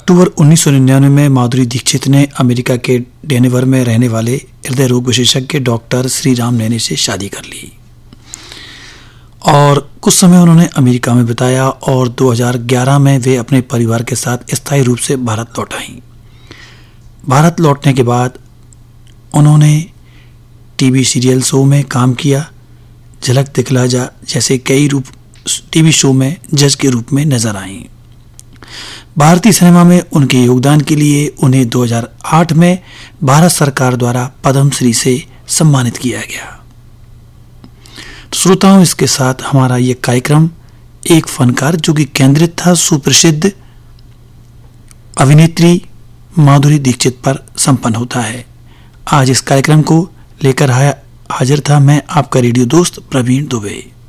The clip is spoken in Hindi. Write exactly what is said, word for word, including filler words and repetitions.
अक्टूबर उन्नीस सौ निन्यानवे में माधुरी दीक्षित ने अमेरिका के डेनवर में रहने वाले हृदय रोग विशेषज्ञ डॉक्टर श्रीराम नैने से शादी कर ली और कुछ समय उन्होंने अमेरिका में बिताया और दो हज़ार ग्यारह में वे अपने परिवार के साथ स्थायी रूप से भारत लौट आईं। भारत लौटने के बाद उन्होंने टीवी सीरियल शो में काम किया। झलक दिखला जा जैसे कई रूप टीवी शो में जज के रूप में नजर आईं। भारतीय सिनेमा में उनके योगदान के लिए उन्हें दो हज़ार आठ में भारत सरकार द्वारा पद्मश्री से सम्मानित किया गया। तो श्रोताओं, इसके साथ हमारा ये कार्यक्रम एक फनकार जो कि केंद्रित था सुप्रसिद्ध अभिनेत्री माधुरी दीक्षित पर संपन्न होता है। आज इस कार्यक्रम को लेकर हाजिर था मैं आपका रेडियो दोस्त प्रवीण दुबे।